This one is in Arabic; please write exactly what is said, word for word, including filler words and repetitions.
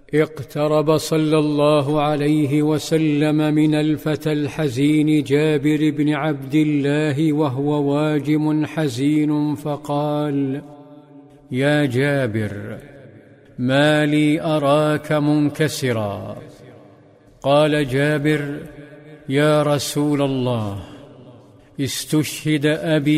اقترب صلى الله عليه وسلم من الفتى الحزين جابر بن عبد الله وهو واجم حزين فقال: يا جابر، ما لي أراك منكسرا؟ قال جابر: يا رسول الله، استشهد أبي